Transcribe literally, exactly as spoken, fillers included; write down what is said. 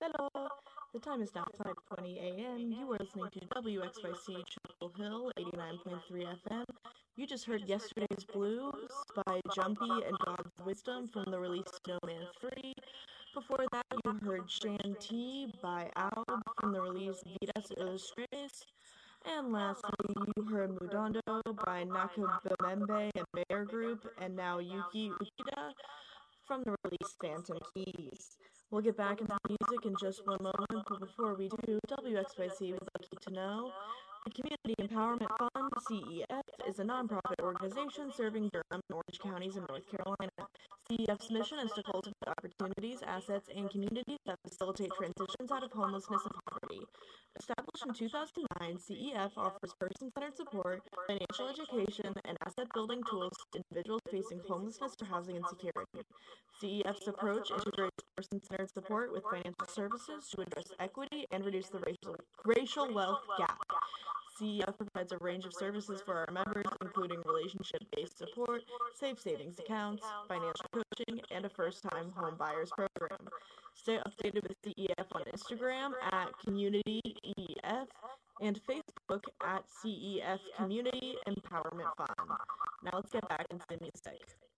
Hello. The time is now five twenty a m. You are listening to W X Y C Chapel Hill, eighty-nine point three F M. You just heard Yesterday's Blues by Jumpy and God's Wisdom from the release Snowman three. Before that, you heard Shanty by Alb from the release Vidas Ilustres. And lastly, you heard Mudondo by Nakabembe and Bear Group, and now Yuki Uchida from the release Phantom Keys. We'll get back into music in just one moment, but before we do, W X Y C would like you to know the Community Empowerment Fund, C E F, is a nonprofit organization serving Durham and Orange counties in North Carolina. C E F's mission is to cultivate opportunities, assets, and communities that facilitate transitions out of homelessness and poverty. Established in two thousand nine, C E F offers person-centered support, financial education, and asset-building tools to individuals facing homelessness or housing insecurity. C E F's approach integrates person-centered support with financial services to address equity and reduce the racial, racial wealth gap. C E F provides a range of services for our members, including relationship-based support, safe savings accounts, financial coaching, and a first-time home buyers program. Stay updated with C E F on Instagram at Community E F and Facebook at C E F Community Empowerment Fund. Now let's get back into the music.